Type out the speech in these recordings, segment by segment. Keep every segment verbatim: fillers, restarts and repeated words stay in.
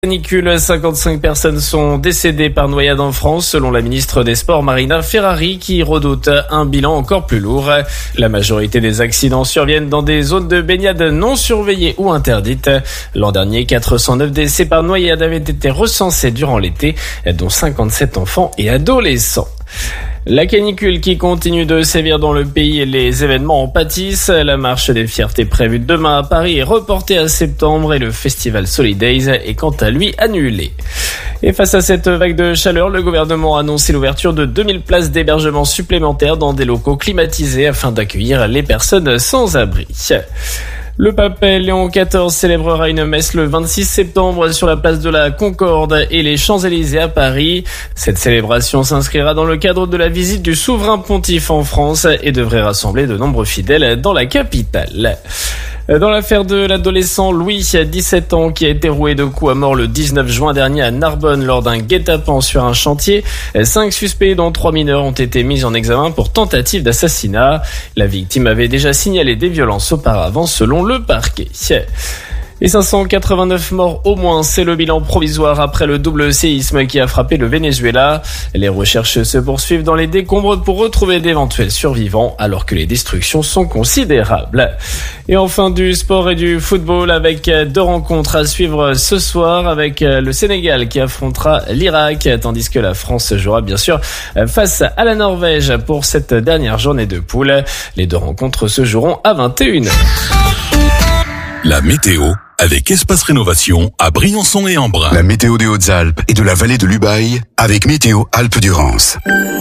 Canicule, cinquante-cinq personnes sont décédées par noyade en France, selon la ministre des Sports Marina Ferrari, qui redoute un bilan encore plus lourd. La majorité des accidents surviennent dans des zones de baignade non surveillées ou interdites. L'an dernier, quatre cent neuf décès par noyade avaient été recensés durant l'été, dont cinquante-sept enfants et adolescents. La canicule qui continue de sévir dans le pays et les événements en pâtissent. La marche des fiertés prévue demain à Paris est reportée à septembre et le festival Solidays est quant à lui annulé. Et face à cette vague de chaleur, le gouvernement a annoncé l'ouverture de deux mille places d'hébergement supplémentaires dans des locaux climatisés afin d'accueillir les personnes sans abri. Le pape Léon quatorze célébrera une messe le vingt-six septembre sur la place de la Concorde et les Champs-Élysées à Paris. Cette célébration s'inscrira dans le cadre de la visite du souverain pontife en France et devrait rassembler de nombreux fidèles dans la capitale. Dans l'affaire de l'adolescent Louis, dix-sept ans, qui a été roué de coups à mort le dix-neuf juin dernier à Narbonne lors d'un guet-apens sur un chantier, cinq suspects dont trois mineurs ont été mis en examen pour tentative d'assassinat. La victime avait déjà signalé des violences auparavant selon le parquet. Et cinq cent quatre-vingt-neuf morts au moins, c'est le bilan provisoire après le double séisme qui a frappé le Venezuela. Les recherches se poursuivent dans les décombres pour retrouver d'éventuels survivants alors que les destructions sont considérables. Et enfin du sport et du football avec deux rencontres à suivre ce soir avec le Sénégal qui affrontera l'Irak tandis que la France jouera bien sûr face à la Norvège pour cette dernière journée de poule. Les deux rencontres se joueront à vingt et une heures. La météo avec Espace Rénovation à Briançon et Embrun. La météo des Hautes-Alpes et de la vallée de l'Ubaye avec Météo Alpes-Durance.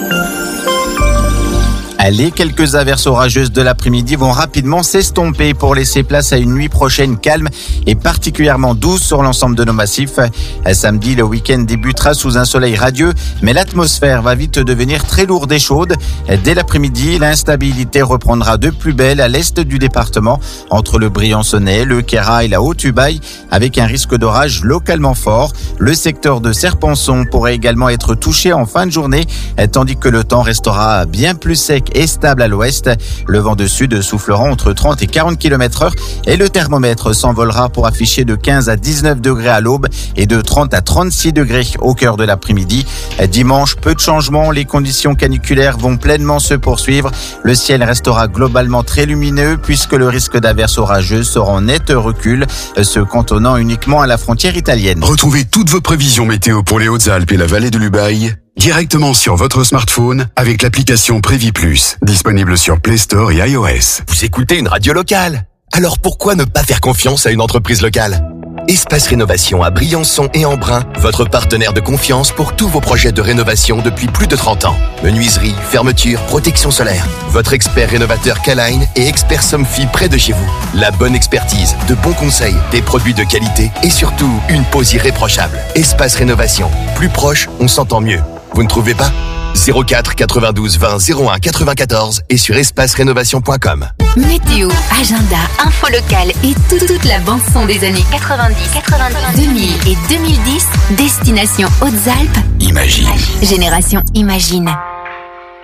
Les quelques averses orageuses de l'après-midi vont rapidement s'estomper pour laisser place à une nuit prochaine calme et particulièrement douce sur l'ensemble de nos massifs. Samedi, le week-end débutera sous un soleil radieux, mais l'atmosphère va vite devenir très lourde et chaude. Dès l'après-midi, l'instabilité reprendra de plus belle à l'est du département, entre le Briançonnais, le Queyras et la Haute-Ubaye, avec un risque d'orage localement fort. Le secteur de Serpenson pourrait également être touché en fin de journée, tandis que le temps restera bien plus sec et stable à l'ouest. Le vent de sud soufflera entre trente et quarante kilomètres heure et le thermomètre s'envolera pour afficher de quinze à dix-neuf degrés à l'aube et de trente à trente-six degrés au cœur de l'après-midi. Dimanche, peu de changements, les conditions caniculaires vont pleinement se poursuivre. Le ciel restera globalement très lumineux puisque le risque d'averses orageuses sera en net recul, se cantonnant uniquement à la frontière italienne. Retrouvez toutes vos prévisions météo pour les Hautes-Alpes et la vallée de l'Ubaye directement sur votre smartphone avec l'application Prévi Plus, disponible sur Play Store et iOS. Vous écoutez une radio locale, alors pourquoi ne pas faire confiance à une entreprise locale ? Espace Rénovation à Briançon et Embrun, votre partenaire de confiance pour tous vos projets de rénovation depuis plus de trente ans. Menuiserie, fermeture, protection solaire. Votre expert rénovateur K-Line et expert Somfy près de chez vous. La bonne expertise, de bons conseils, des produits de qualité et surtout une pose irréprochable. Espace Rénovation. Plus proche, on s'entend mieux. Vous ne trouvez pas ? zéro quatre quatre-vingt-douze vingt zéro un quatre-vingt-quatorze et sur espace rénovation point com. Météo, agenda, info locale et tout, toute la bande-son des années quatre-vingt-dix, quatre-vingt-dix, deux mille et deux mille dix. Destination Hautes-Alpes. Imagine. Génération Imagine.